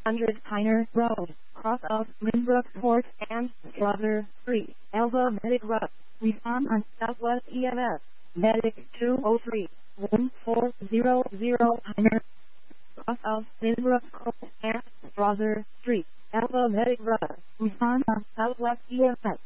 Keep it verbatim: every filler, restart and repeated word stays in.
hundred Piner Road, cross of Lynbrook Court and Strother Street, Elva Medic Road. Respond on Southwest E M S. Medic two oh three, one four zero zero Piner, cross of Lynbrook Court and Strother Street, Elva Medic Road. Respond on Southwest E M S.